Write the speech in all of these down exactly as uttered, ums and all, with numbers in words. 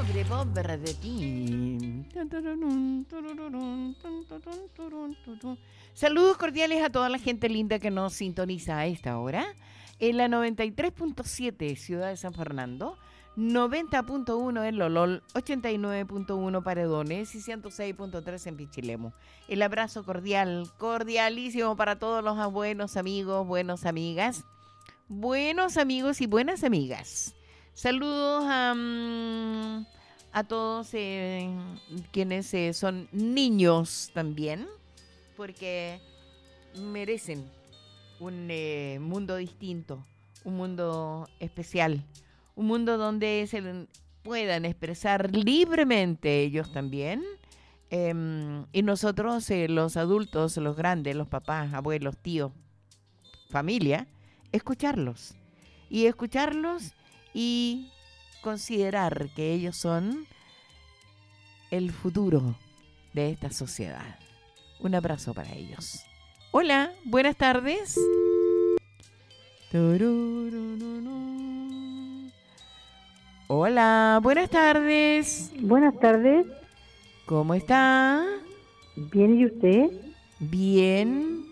Pobre, pobre de ti. Saludos cordiales a toda la gente linda que nos sintoniza a esta hora. En la noventa y tres punto siete, Ciudad de San Fernando, noventa punto uno en Lolol, ochenta y nueve punto uno Paredones y ciento seis punto tres en Pichilemu. El abrazo cordial, cordialísimo para todos los buenos amigos, buenas amigas, buenos amigos y buenas amigas. Saludos a, um, a todos eh, quienes eh, son niños también, porque merecen un eh, mundo distinto, un mundo especial, un mundo donde se puedan expresar libremente ellos también. Eh, y nosotros, eh, los adultos, los grandes, los papás, abuelos, tíos, familia, escucharlos. Y escucharlos y considerar que ellos son el futuro de esta sociedad. Un abrazo para ellos. Hola, buenas tardes. Hola, buenas tardes. Buenas tardes. ¿Cómo está? Bien, ¿y usted? Bien.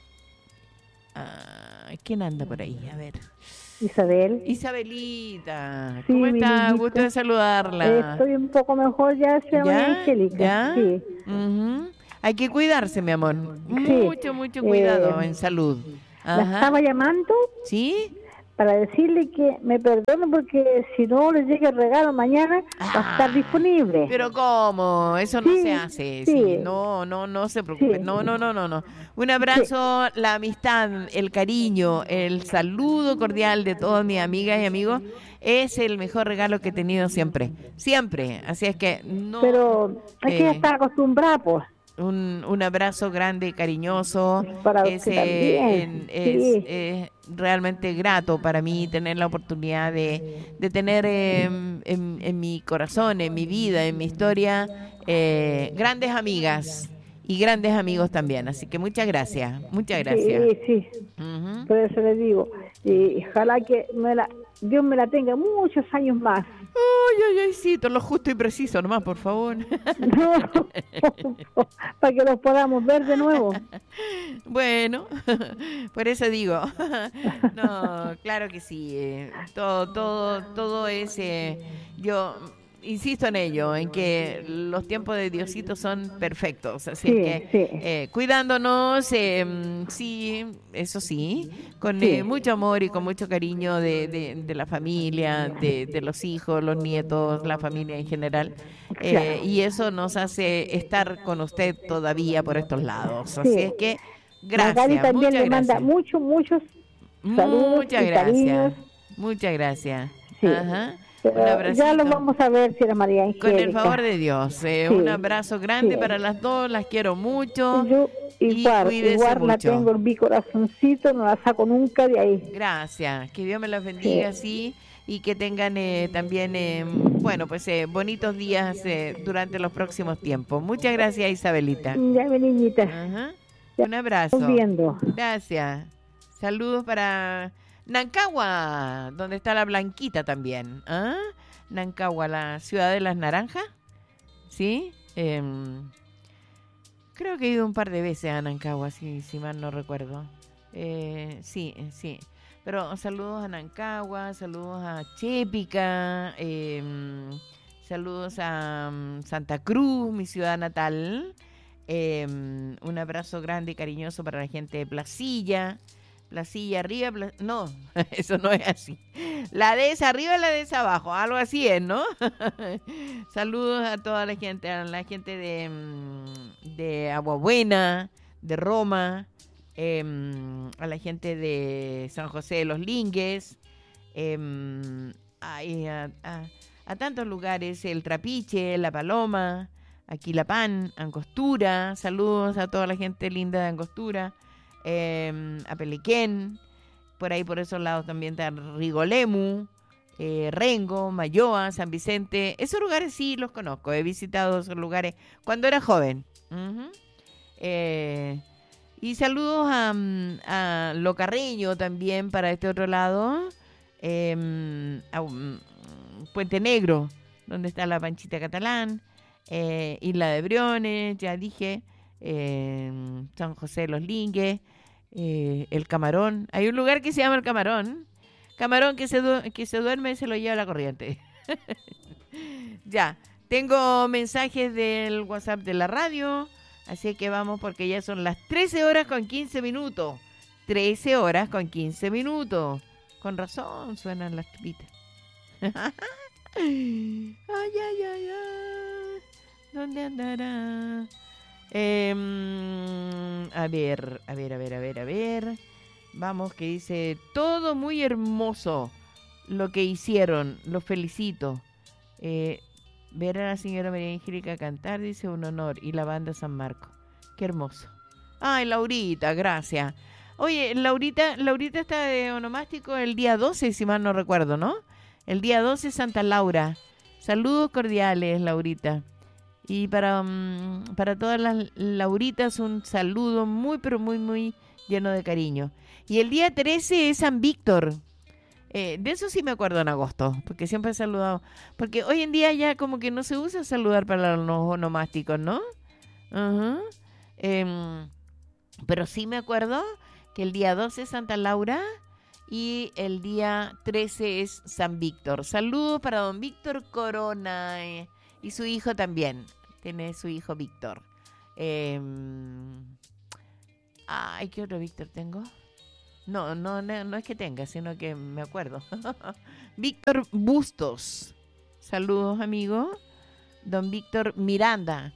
Ah, ¿quién anda por ahí? A ver. Isabel. Isabelita, Sí, ¿cómo mi está? niñita. Gusto de saludarla. Estoy un poco mejor ya, se llama ¿Ya? Angélica. ¿Ya? Sí. Uh-huh. Hay que cuidarse, mi amor. Sí. Mucho, mucho cuidado Eh, en salud. La Ajá. estaba llamando ¿Sí? para decirle que me perdone porque si no le llega el regalo mañana va a estar Ah, disponible. Pero ¿cómo? Eso no Sí, se hace. sí. Sí. No, no, no se preocupe. Sí. No, no, no, no, no. Un abrazo, la amistad, el cariño, el saludo cordial de todas mis amigas y amigos es el mejor regalo que he tenido siempre. Siempre. Así es que no. Pero es que ya eh, está acostumbrada, pues. Un, un abrazo grande y cariñoso. Para Es, usted eh, también. en- es, Sí. es realmente grato para mí tener la oportunidad de, de tener eh, en, en mi corazón, en mi vida, en mi historia, eh, grandes amigas y grandes amigos también. Así que muchas gracias, muchas gracias. Sí, sí. Ujú. Por eso le digo. Y ojalá que me la, Dios me la tenga muchos años más. Ay, ay, ay, sí, todo lo justo y preciso nomás, por favor. No, para que los podamos ver de nuevo. Bueno, por eso digo, no, claro que sí, eh, todo, todo, todo es, eh, yo insisto en ello, en que los tiempos de Diosito son perfectos, así Sí, es que sí. eh, cuidándonos, eh, sí, eso sí, con Sí. eh, mucho amor y con mucho cariño de, de, de la familia, de, de los hijos, los nietos, la familia en general. Eh, Claro. y eso nos hace estar con usted todavía por estos lados. Así Sí. es que, Magali gracias, también muchas le manda gracias. muchos, muchos saludos Muchas y gracias. cariños. Muchas gracias. Sí. Ajá. Un Pero abracito. ya los vamos a ver, si era María Angélica. Con el favor de Dios. Eh, Sí. Un abrazo grande Sí. para las dos. Las quiero mucho. Yo igual, cuídese igual la mucho. tengo en mi corazoncito, no la saco nunca de ahí. Gracias. Que Dios me los bendiga, sí. Y que tengan eh, también, eh, bueno, pues eh, bonitos días eh, durante los próximos tiempos. Muchas gracias, Isabelita. Ya, mi niñita, Ajá. Ya Un abrazo. estamos viendo. Gracias. Saludos para Nancagua, donde está la Blanquita también. ¿Ah? Nancagua, la ciudad de las naranjas. ¿Sí? Eh, creo que he ido un par de veces a Nancagua, si, si mal no recuerdo. Eh, sí, sí. Pero saludos a Nancagua, saludos a Chépica, eh, saludos a um, Santa Cruz, mi ciudad natal. Eh, un abrazo grande y cariñoso para la gente de Placilla. Placilla arriba, Pla- no, eso no es así. La de esa arriba y la de esa abajo, algo así es, ¿no? Saludos a toda la gente, a la gente de, mm, de Aguabuena, de Roma, eh, a la gente de San José de los Lingues, eh, ay, a, a- a tantos lugares, el Trapiche, La Paloma, Aquilapán, Angostura. Saludos a toda la gente linda de Angostura, eh, a Pelequén, por ahí por esos lados también está Rigolemu, eh, Rengo, Mayoa, San Vicente. Esos lugares sí los conozco, he visitado esos lugares cuando era joven. Ujú. Eh, y saludos a, mm, a Locarreño también para este otro lado, eh, a um, Puente Negro, donde está la Panchita Catalán, eh, Isla de Briones, ya dije, eh, San José de los Lingues, eh, el Camarón. Hay un lugar que se llama el Camarón. Camarón que se, du- que se duerme y se lo lleva la corriente. Ya, tengo mensajes del WhatsApp de la radio, así que vamos porque ya son las trece horas con quince minutos. trece horas con quince minutos. Con razón suenan las tripitas. Ay, ay, ay, ay. ¿Dónde andará? Eh, a ver, a ver, a ver, a ver, a ver. Vamos, que dice, todo muy hermoso lo que hicieron. Los felicito. Eh, ver a la señora María Angélica cantar, dice, un honor. Y la banda San Marco. Qué hermoso. Ay, Laurita, gracias. Oye, Laurita, Laurita está de onomástico el día doce, si mal no recuerdo, ¿no? El día doce, Santa Laura. Saludos cordiales, Laurita. Y para, um, para todas las Lauritas, un saludo muy, pero muy, muy lleno de cariño. Y el día trece es San Víctor. Eh, de eso sí me acuerdo en agosto, porque siempre he saludado. Porque hoy en día ya como que no se usa saludar para los onomásticos, ¿no? Ajá. Eh, pero sí me acuerdo que el día doce es Santa Laura y el día trece es San Víctor. Saludos para don Víctor Corona eh, y su hijo también. Tiene su hijo Víctor. Eh, ay, ¿qué otro Víctor tengo? No, no, no, no es que tenga, sino que me acuerdo. Víctor Bustos. Saludos, amigo. Don Víctor Miranda.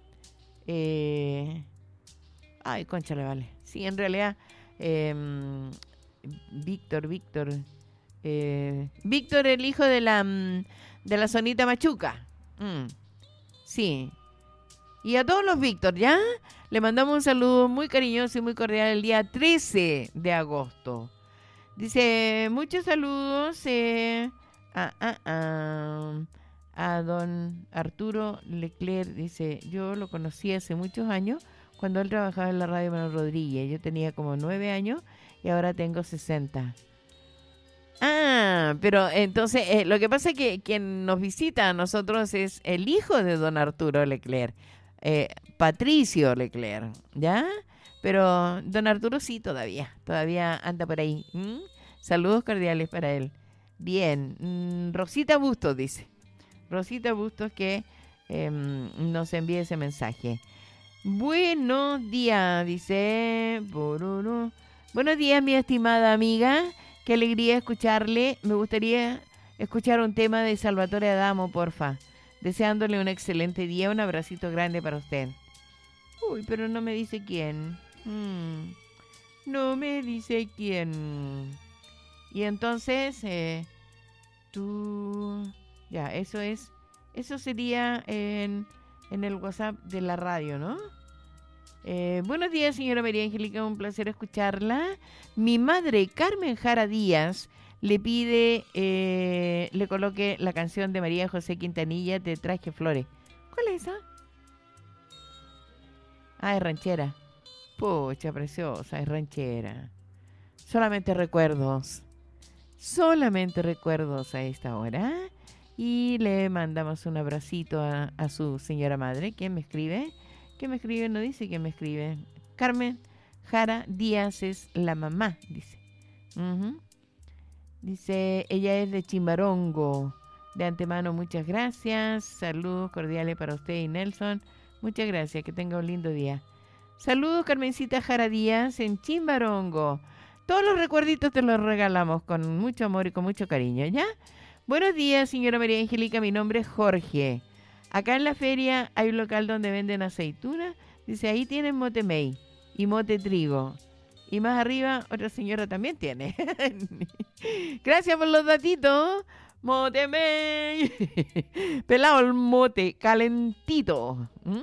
Eh, ay, concha le vale. Sí, en realidad... Eh, Víctor, Víctor. Eh, Víctor, el hijo de la de la Sonita Machuca. Mm, sí. Y a todos los Víctor, ¿ya? Le mandamos un saludo muy cariñoso y muy cordial el día trece de agosto. Dice, muchos saludos eh, a, a, a, a don Arturo Leclerc. Dice, yo lo conocí hace muchos años cuando él trabajaba en la radio Manuel Rodríguez. Yo tenía como nueve años y ahora tengo sesenta. Ah, pero entonces eh, lo que pasa es que quien nos visita a nosotros es el hijo de don Arturo Leclerc, eh, Patricio Leclerc, ¿ya? Pero don Arturo sí todavía, todavía anda por ahí. ¿Mm? Saludos cordiales para él. Bien, mm, Rosita Bustos dice, Rosita Bustos que eh, nos envíe ese mensaje. Buenos días, dice. Bururu. Buenos días, mi estimada amiga. Qué alegría escucharle. Me gustaría escuchar un tema de Salvatore Adamo, porfa. Deseándole un excelente día. Un abracito grande para usted. Uy, pero no me dice quién. Hmm. No me dice quién. Y entonces, eh, tú... Ya, eso es... Eso sería en... en el WhatsApp de la radio, ¿no? Eh, buenos días, señora María Angélica, un placer escucharla. Mi madre, Carmen Jara Díaz, le pide, eh, le coloque la canción de María José Quintanilla, Te traje flores. ¿Cuál es esa? Ah, es ranchera. Pucha, preciosa, es ranchera. Solamente recuerdos. Solamente recuerdos a esta hora. Y le mandamos un abracito a, a su señora madre. ¿Quién me escribe? ¿Quién me escribe? No dice quién me escribe. Carmen Jara Díaz es la mamá, dice. Uh-huh. Dice, ella es de Chimbarongo. De antemano, muchas gracias. Saludos cordiales para usted y Nelson. Muchas gracias, que tenga un lindo día. Saludos, Carmencita Jara Díaz en Chimbarongo. Todos los recuerditos te los regalamos con mucho amor y con mucho cariño, ¿ya? Buenos días, señora María Angélica. Mi nombre es Jorge. Acá en la feria hay un local donde venden aceitunas. Dice, ahí tienen motemey y mote trigo. Y más arriba, otra señora también tiene. Gracias por los datitos. Motemey. Pelado el mote, calentito. ¿Mm?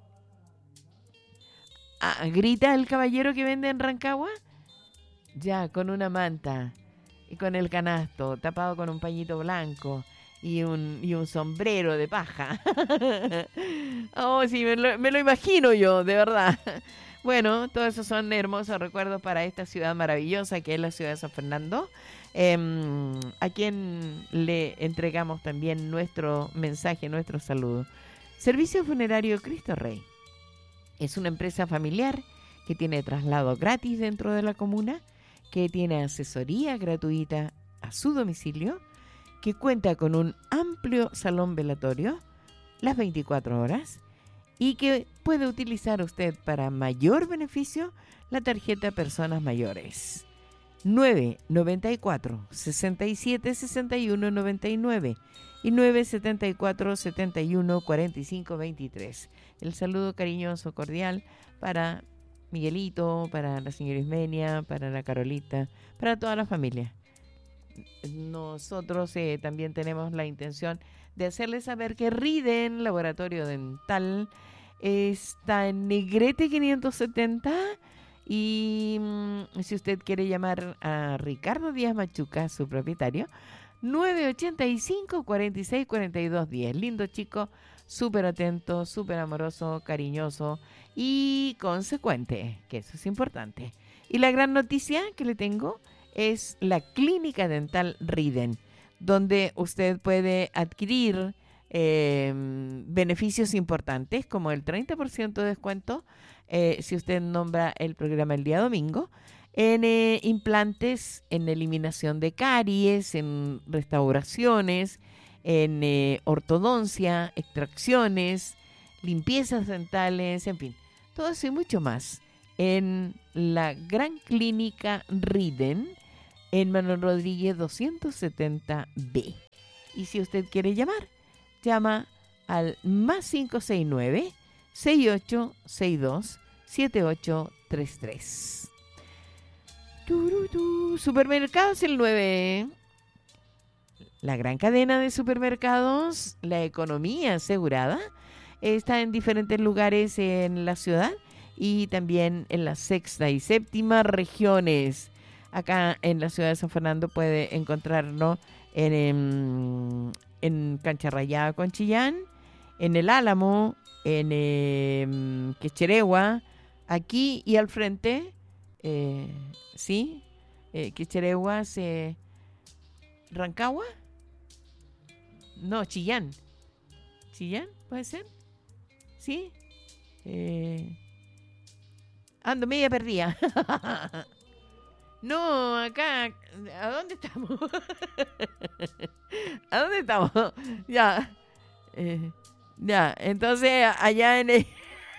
Ah, grita el caballero que vende en Rancagua. Ya, con una manta. Y con el canasto, tapado con un pañito blanco. Y un, y un sombrero de paja. Oh, sí, me lo, me lo imagino yo, de verdad. Bueno, todos esos son hermosos recuerdos para esta ciudad maravillosa que es la ciudad de San Fernando. eh, a quien le entregamos también nuestro mensaje, nuestro saludo. Servicio Funerario Cristo Rey es una empresa familiar que tiene traslado gratis dentro de la comuna, que tiene asesoría gratuita a su domicilio, que cuenta con un amplio salón velatorio las veinticuatro horas y que puede utilizar usted para mayor beneficio la tarjeta Personas Mayores. nueve nueve cuatro, seis siete, seis uno nueve nueve y nueve siete cuatro, siete uno, cuatro cinco dos tres. El saludo cariñoso, cordial para Miguelito, para la señora Ismenia, para la Carolita, para toda la familia. Nosotros eh, también tenemos la intención de hacerles saber que Riden Laboratorio Dental está en Negrete quinientos setenta. Y mmm, si usted quiere llamar a Ricardo Díaz Machuca, su propietario, nueve ochenta y cinco, cuarenta y seis, cuarenta y dos diez. Lindo chico, súper atento, súper amoroso, cariñoso y consecuente, que eso es importante. Y la gran noticia que le tengo es la Clínica Dental Riden, donde usted puede adquirir eh, beneficios importantes como el treinta por ciento de descuento eh, si usted nombra el programa el día domingo, en eh, implantes, en eliminación de caries, en restauraciones, en eh, ortodoncia, extracciones, limpiezas dentales, en fin, todo eso y mucho más en la Gran Clínica Riden, en Manuel Rodríguez doscientos setenta B. Y si usted quiere llamar, llama al más cinco seis nueve, seis ocho seis dos, siete ocho tres tres. Turutu. Supermercados El nueve. La gran cadena de supermercados, la economía asegurada, está en diferentes lugares en la ciudad y también en la sexta y séptima regiones. Acá en la ciudad de San Fernando puede encontrarlo en, en, en Cancha Rayada con Chillán, en El Álamo, en eh, Quecheregua, aquí y al frente, eh, ¿sí? Eh, Quecheregua, se... ¿Rancagua? No, Chillán. ¿Chillán? ¿Puede ser? ¿Sí? Eh... Ando media perdida. No, acá, ¿a dónde estamos? ¿A dónde estamos? Ya, eh, ya, entonces allá en el...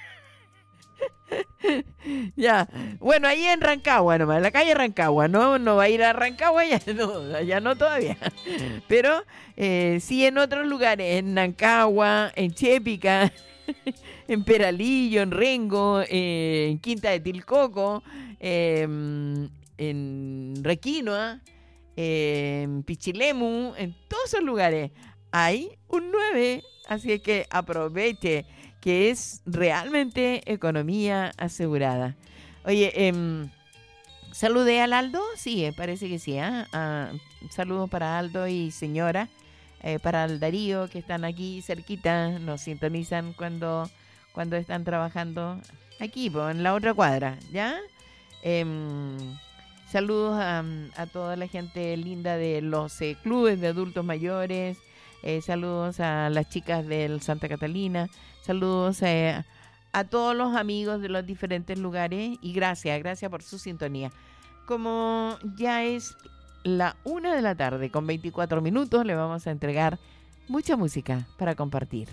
Ya, bueno, ahí en Rancagua nomás, en la calle Rancagua, no, no va a ir a Rancagua, ya no, allá no todavía, pero eh, sí en otros lugares, en Nancagua, en Chépica, en Peralillo, en Rengo, eh, en Quinta de Tilcoco, eh, en Requinoa, eh, en Pichilemu, en todos esos lugares hay un nueve, así que aproveche que es realmente economía asegurada. Oye, eh, ¿saludé al Aldo? Sí, parece que sí. ¿eh? Ah, saludos para Aldo y señora, eh, para el Darío, que están aquí cerquita, nos sintonizan cuando, cuando están trabajando aquí, pues, en la otra cuadra, ¿ya? Eh, saludos a, a toda la gente linda de los eh, clubes de adultos mayores, eh, saludos a las chicas del Santa Catalina, saludos eh, a todos los amigos de los diferentes lugares y gracias, gracias por su sintonía. Como ya es la una de la tarde con veinticuatro minutos, le vamos a entregar mucha música para compartir.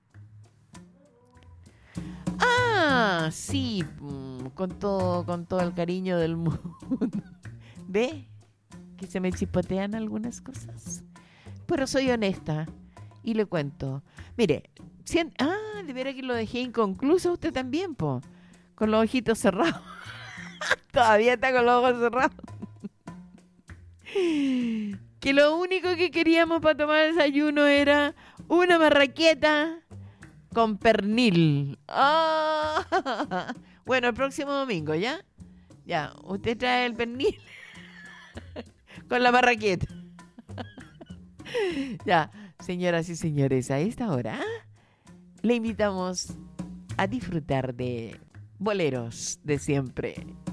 Ah, sí, con todo, con todo el cariño del mundo. ¿Ve? Que se me chispotean algunas cosas. Pero soy honesta y le cuento. Mire, si en, ah, de veras que lo dejé inconcluso usted también, po. Con los ojitos cerrados. Todavía está con los ojos cerrados. Que lo único que queríamos para tomar desayuno era una marraqueta con pernil. Ah, bueno, el próximo domingo, ¿ya? Ya, usted trae el pernil con la marraqueta. Ya, señoras y señores, a esta hora le invitamos a disfrutar de boleros de siempre.